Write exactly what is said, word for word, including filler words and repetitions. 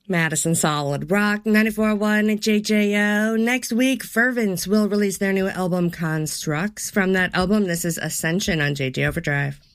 Madison Solid Rock, ninety-four point one J J O. Next week, Fervent will release their new album, Constructs. From that album, this is Ascension on J J Overdrive.